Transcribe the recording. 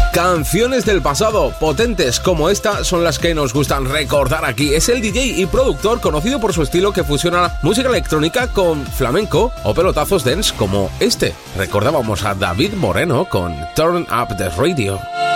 Canciones del pasado, potentes como esta, son las que nos gustan recordar aquí. Es el DJ y productor conocido por su estilo que fusiona música electrónica con flamenco o pelotazos dance como este. Recordábamos a David Moreno con Turn Up the Radio.